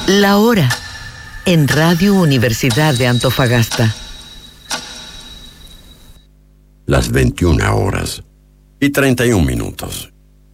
La hora en Radio Universidad de Antofagasta. Las 21:31.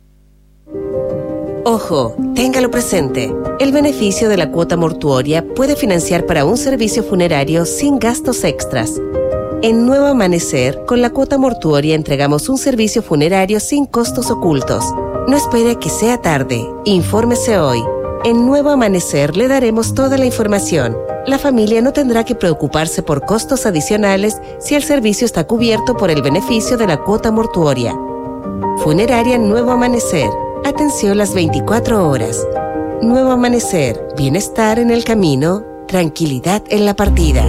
Ojo, téngalo presente. El beneficio de la cuota mortuoria puede financiar para un servicio funerario sin gastos extras. En Nuevo Amanecer, con la cuota mortuoria entregamos un servicio funerario sin costos ocultos. No espere que sea tarde. Infórmese hoy. En Nuevo Amanecer le daremos toda la información. La familia no tendrá que preocuparse por costos adicionales si el servicio está cubierto por el beneficio de la cuota mortuoria. Funeraria Nuevo Amanecer. Atención las 24 horas. Nuevo Amanecer. Bienestar en el camino. Tranquilidad en la partida.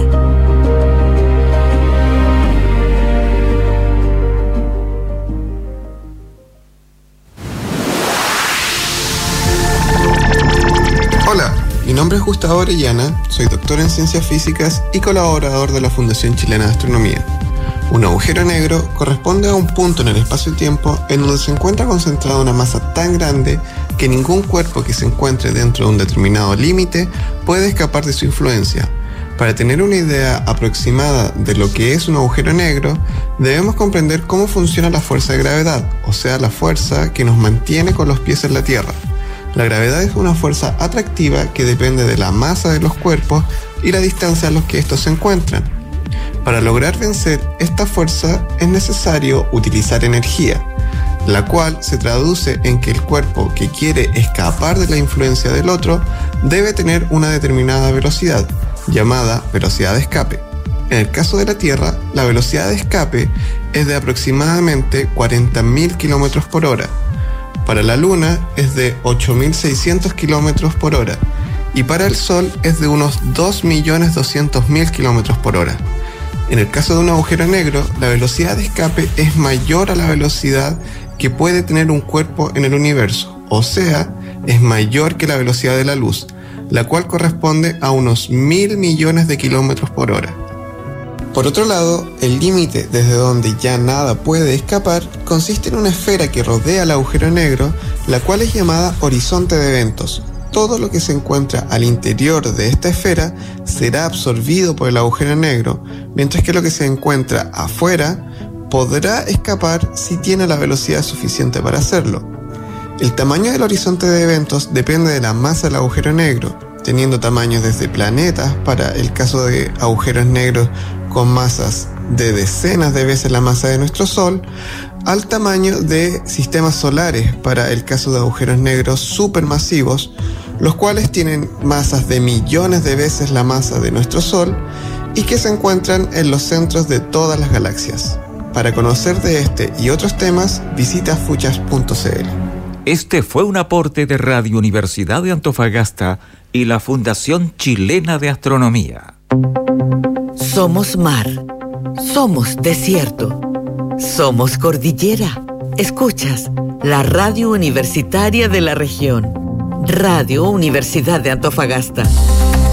Hola, mi nombre es Gustavo Orellana, soy doctor en Ciencias Físicas y colaborador de la Fundación Chilena de Astronomía. Un agujero negro corresponde a un punto en el espacio-tiempo en donde se encuentra concentrada una masa tan grande que ningún cuerpo que se encuentre dentro de un determinado límite puede escapar de su influencia. Para tener una idea aproximada de lo que es un agujero negro, debemos comprender cómo funciona la fuerza de gravedad, o sea, la fuerza que nos mantiene con los pies en la Tierra. La gravedad es una fuerza atractiva que depende de la masa de los cuerpos y la distancia a los que estos se encuentran. Para lograr vencer esta fuerza es necesario utilizar energía, la cual se traduce en que el cuerpo que quiere escapar de la influencia del otro debe tener una determinada velocidad, llamada velocidad de escape. En el caso de la Tierra, la velocidad de escape es de aproximadamente 40.000 km por hora. Para la Luna es de 8.600 km por hora y para el Sol es de unos 2.200.000 km por hora. En el caso de un agujero negro, la velocidad de escape es mayor a la velocidad que puede tener un cuerpo en el universo, o sea, es mayor que la velocidad de la luz, la cual corresponde a unos 1.000 millones de kilómetros por hora. Por otro lado, el límite desde donde ya nada puede escapar consiste en una esfera que rodea el agujero negro, la cual es llamada horizonte de eventos. Todo lo que se encuentra al interior de esta esfera será absorbido por el agujero negro, mientras que lo que se encuentra afuera podrá escapar si tiene la velocidad suficiente para hacerlo. El tamaño del horizonte de eventos depende de la masa del agujero negro, teniendo tamaños desde planetas para el caso de agujeros negros con masas de decenas de veces la masa de nuestro Sol, al tamaño de sistemas solares para el caso de agujeros negros supermasivos, los cuales tienen masas de millones de veces la masa de nuestro Sol y que se encuentran en los centros de todas las galaxias. Para conocer de este y otros temas, visita fuchas.cl. Este fue un aporte de Radio Universidad de Antofagasta y la Fundación Chilena de Astronomía. Somos mar, somos desierto, somos cordillera. Escuchas la radio universitaria de la región. Radio Universidad de Antofagasta.